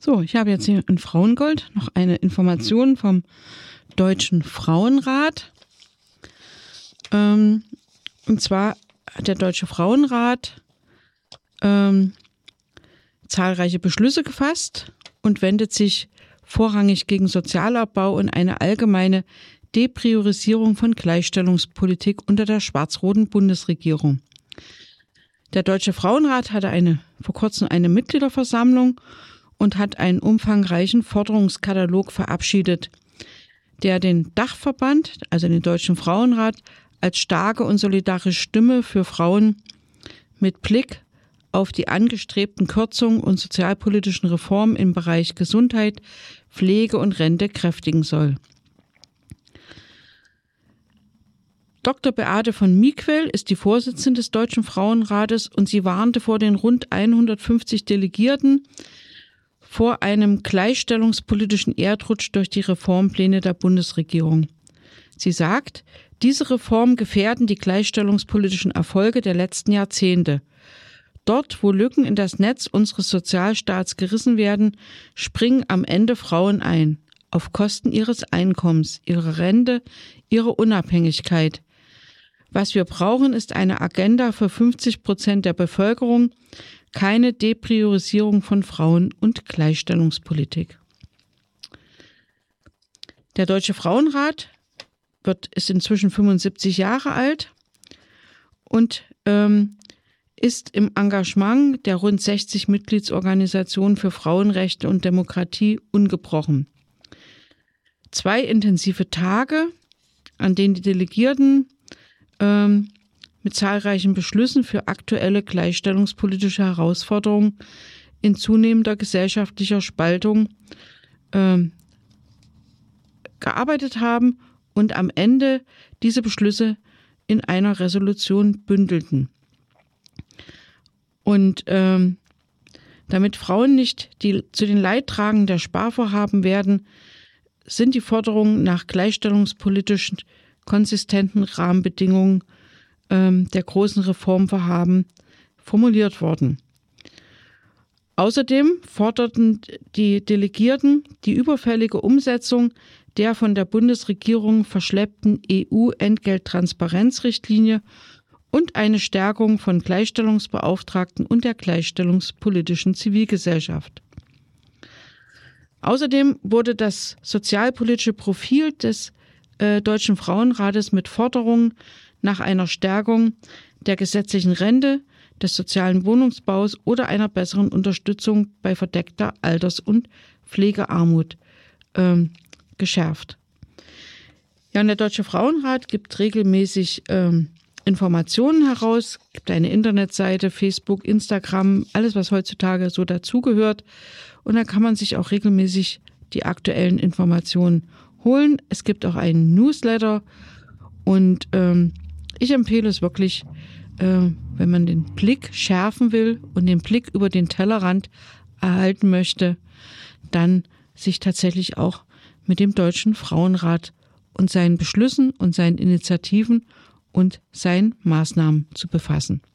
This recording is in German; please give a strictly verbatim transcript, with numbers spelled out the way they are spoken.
So, ich habe jetzt hier in Frauengold noch eine Information vom Deutschen Frauenrat. Ähm, und zwar hat der Deutsche Frauenrat ähm, zahlreiche Beschlüsse gefasst und wendet sich vorrangig gegen Sozialabbau und eine allgemeine Depriorisierung von Gleichstellungspolitik unter der schwarz-roten Bundesregierung. Der Deutsche Frauenrat hatte eine, vor kurzem eine Mitgliederversammlung und hat einen umfangreichen Forderungskatalog verabschiedet, der den Dachverband, also den Deutschen Frauenrat, als starke und solidarische Stimme für Frauen mit Blick auf die angestrebten Kürzungen und sozialpolitischen Reformen im Bereich Gesundheit, Pflege und Rente kräftigen soll. Doktor Beate von Miequel ist die Vorsitzende des Deutschen Frauenrates und sie warnte vor den rund hundertfünfzig Delegierten vor einem gleichstellungspolitischen Erdrutsch durch die Reformpläne der Bundesregierung. Sie sagt, diese Reformen gefährden die gleichstellungspolitischen Erfolge der letzten Jahrzehnte. Dort, wo Lücken in das Netz unseres Sozialstaats gerissen werden, springen am Ende Frauen ein, auf Kosten ihres Einkommens, ihrer Rente, ihrer Unabhängigkeit. Was wir brauchen, ist eine Agenda für fünfzig Prozent der Bevölkerung, keine Depriorisierung von Frauen und Gleichstellungspolitik. Der Deutsche Frauenrat wird, ist inzwischen fünfundsiebzig Jahre alt und ähm, ist im Engagement der rund sechzig Mitgliedsorganisationen für Frauenrechte und Demokratie ungebrochen. Zwei intensive Tage, an denen die Delegierten ähm, mit zahlreichen Beschlüssen für aktuelle gleichstellungspolitische Herausforderungen in zunehmender gesellschaftlicher Spaltung äh, gearbeitet haben und am Ende diese Beschlüsse in einer Resolution bündelten. Und ähm, damit Frauen nicht die, zu den Leidtragenden der Sparvorhaben werden, sind die Forderungen nach gleichstellungspolitischen konsistenten Rahmenbedingungen ähm, der großen Reformvorhaben formuliert worden. Außerdem forderten die Delegierten die überfällige Umsetzung der von der Bundesregierung verschleppten E U-Entgelttransparenzrichtlinie und eine Stärkung von Gleichstellungsbeauftragten und der gleichstellungspolitischen Zivilgesellschaft. Außerdem wurde das sozialpolitische Profil des äh, Deutschen Frauenrates mit Forderungen nach einer Stärkung der gesetzlichen Rente, des sozialen Wohnungsbaus oder einer besseren Unterstützung bei verdeckter Alters- und Pflegearmut ähm, geschärft. Ja, und der Deutsche Frauenrat gibt regelmäßig ähm, Informationen heraus, gibt eine Internetseite, Facebook, Instagram, alles, was heutzutage so dazugehört. Und da kann man sich auch regelmäßig die aktuellen Informationen holen. Es gibt auch einen Newsletter und ähm, ich empfehle es wirklich, äh, wenn man den Blick schärfen will und den Blick über den Tellerrand erhalten möchte, dann sich tatsächlich auch mit dem Deutschen Frauenrat und seinen Beschlüssen und seinen Initiativen und seinen Maßnahmen zu befassen.